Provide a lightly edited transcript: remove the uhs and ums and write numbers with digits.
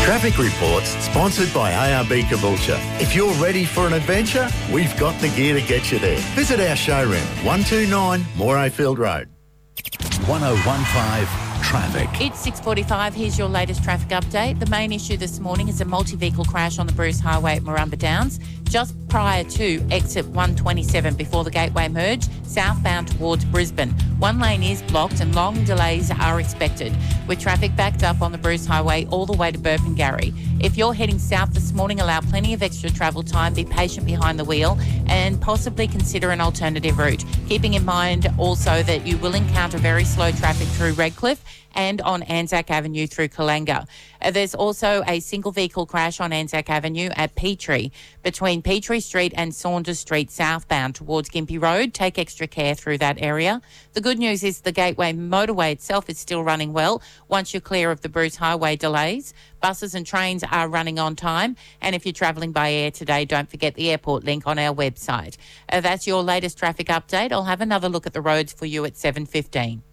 Traffic Reports, sponsored by ARB Caboolture. If you're ready for an adventure, we've got the gear to get you there. Visit our showroom, 129 Morayfield Road. 1015 Traffic. It's 6:45. Here's your latest traffic update. The main issue this morning is a multi-vehicle crash on the Bruce Highway at Murrumba Downs, just prior to exit 127 before the Gateway merge, southbound towards Brisbane. One lane is blocked and long delays are expected, with traffic backed up on the Bruce Highway all the way to Burpengary. If you're heading south this morning, allow plenty of extra travel time, be patient behind the wheel and possibly consider an alternative route, keeping in mind also that you will encounter very slow traffic through Redcliffe and on Anzac Avenue through Kalanga. There's also a single vehicle crash on Anzac Avenue at Petrie between Petrie Street and Saunders Street southbound towards Gympie Road. Take extra care through that area. The good news is the Gateway motorway itself is still running well once you're clear of the Bruce Highway delays. Buses and trains are running on time. And if you're travelling by air today, don't forget the airport link on our website. That's your latest traffic update. I'll have another look at the roads for you at 7:15.